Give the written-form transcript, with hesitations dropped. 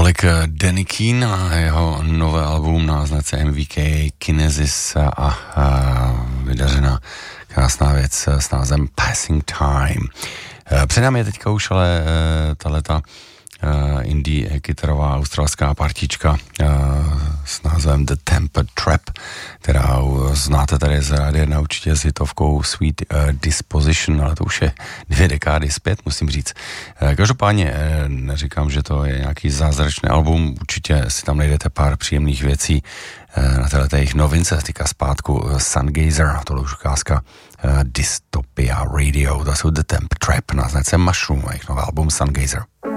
Tolik Danny Keane a jeho nové album na značce MVK Kinesis a vydařená krásná věc s názvem Passing Time. Před námi je teďka už ale tahleta indie kytarová australská partička s názvem The Temper Trap, kterou znáte tady z Rádia 1 určitě s hitovkou Sweet Disposition, ale to už je 2 dekády zpět, musím říct. Každopádně neříkám, že to je nějaký zázračný album, určitě si tam najdete pár příjemných věcí na této jejich novince, týká zpátku Sungazer, tohle už ukázka Dystopia Radio, to jsou The Temper Trap na značce Mushroom, jejich nový album Sungazer.